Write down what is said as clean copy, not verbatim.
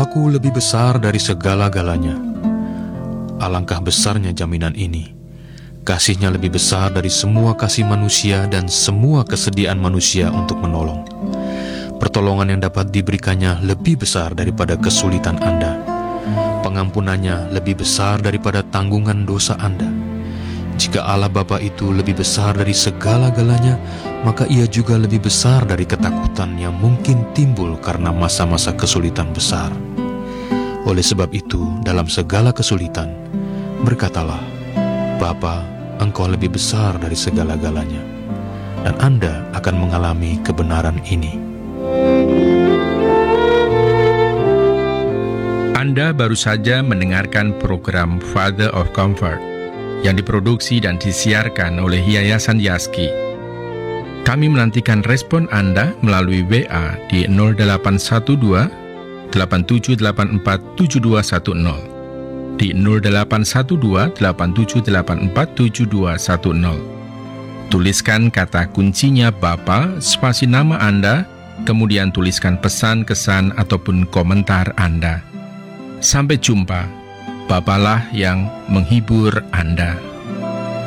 Bapakku lebih besar dari segala-galanya. Alangkah besarnya jaminan ini. Kasih-Nya lebih besar dari semua kasih manusia dan semua kesediaan manusia untuk menolong. Pertolongan yang dapat diberikannya lebih besar daripada kesulitan Anda. Pengampunannya lebih besar daripada tanggungan dosa Anda. Jika Allah Bapa itu lebih besar dari segala-galanya, maka Ia juga lebih besar dari ketakutan yang mungkin timbul karena masa-masa kesulitan besar. Oleh sebab itu, dalam segala kesulitan, berkatalah, Bapa, Engkau lebih besar dari segala-galanya, dan Anda akan mengalami kebenaran ini. Anda baru saja mendengarkan program Father of Comfort yang diproduksi dan disiarkan oleh Yayasan Yaski. Kami menantikan respon Anda melalui WA di 0812 8784 7210, di 0812 8784 7210. Tuliskan kata kuncinya Bapa, spasi nama Anda, kemudian tuliskan pesan, kesan, ataupun komentar Anda. Sampai jumpa. Bapalah yang menghibur Anda.